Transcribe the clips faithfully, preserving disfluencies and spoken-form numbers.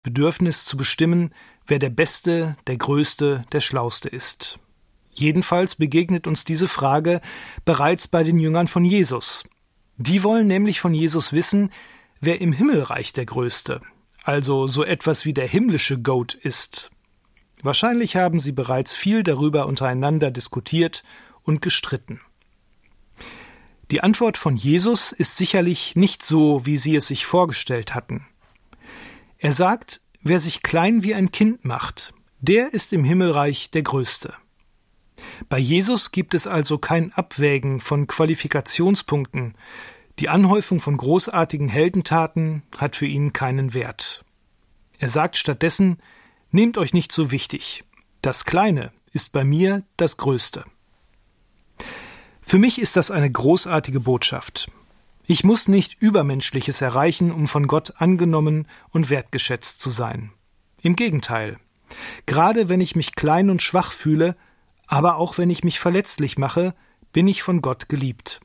Bedürfnis zu bestimmen, wer der Beste, der Größte, der Schlauste ist. Jedenfalls begegnet uns diese Frage bereits bei den Jüngern von Jesus. Die wollen nämlich von Jesus wissen, wer im Himmelreich der Größte, also so etwas wie der himmlische Goat ist. Wahrscheinlich haben sie bereits viel darüber untereinander diskutiert und gestritten. Die Antwort von Jesus ist sicherlich nicht so, wie sie es sich vorgestellt hatten. Er sagt, wer sich klein wie ein Kind macht, der ist im Himmelreich der Größte. Bei Jesus gibt es also kein Abwägen von Qualifikationspunkten. Die Anhäufung von großartigen Heldentaten hat für ihn keinen Wert. Er sagt stattdessen, nehmt euch nicht so wichtig. Das Kleine ist bei mir das Größte. Für mich ist das eine großartige Botschaft. Ich muss nicht Übermenschliches erreichen, um von Gott angenommen und wertgeschätzt zu sein. Im Gegenteil. Gerade wenn ich mich klein und schwach fühle, aber auch wenn ich mich verletzlich mache, bin ich von Gott geliebt.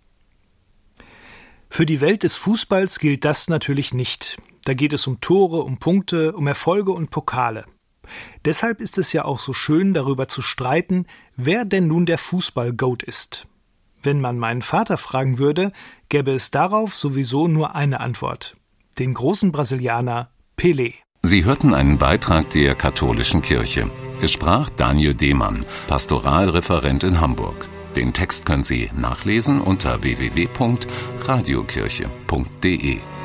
Für die Welt des Fußballs gilt das natürlich nicht. Da geht es um Tore, um Punkte, um Erfolge und Pokale. Deshalb ist es ja auch so schön, darüber zu streiten, wer denn nun der Fußball-Goat ist. Wenn man meinen Vater fragen würde, gäbe es darauf sowieso nur eine Antwort: den großen Brasilianer Pelé. Sie hörten einen Beitrag der Katholischen Kirche. Es sprach Daniel Demann, Pastoralreferent in Hamburg. Den Text können Sie nachlesen unter w w w punkt radiokirche punkt d e.